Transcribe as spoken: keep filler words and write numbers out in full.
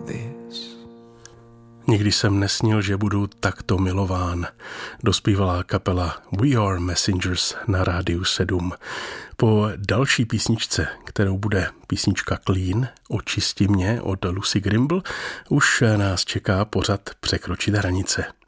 this. Nikdy jsem nesnil, že budu takto milován, dospívala kapela We Are Messengers na Rádiu sedm. Po další písničce, kterou bude písnička Clean, Očisti mě od Lucy Grimble, už nás čeká pořad Překročit hranice.